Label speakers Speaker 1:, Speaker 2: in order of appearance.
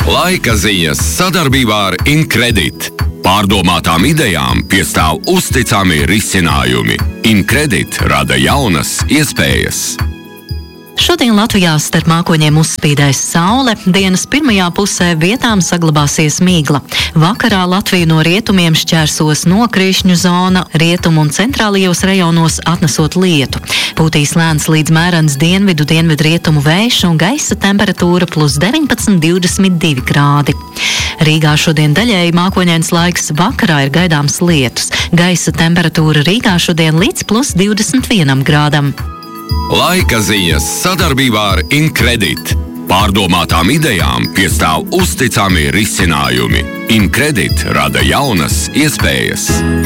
Speaker 1: Laika ziņas sadarbībā ar Incredit. Pārdomātām idejām piestāv uzticami risinājumi. Incredit rada jaunas iespējas.
Speaker 2: Šodien Latvijā starp mākoņiem uzspīdēs saule, dienas pirmajā pusē vietām saglabāsies migla. Vakarā Latviju no rietumiem šķērsos nokrišņu zona, rietumu un centrālajos rajonos atnesot lietu. Pūtīs lēns līdz mērens dienvidu-dienvidrietumu vējš un gaisa temperatūra plus 19–22 grādi. Rīgā šodien daļēji mākoņains laiks, vakarā ir gaidāms lietus. Gaisa temperatūra Rīgā šodien līdz plus 21 grādam.
Speaker 1: Laika ziņas sadarbībā ar Incredit. Pārdomātām idejām piestāv uzticami risinājumi. Incredit rada jaunas iespējas.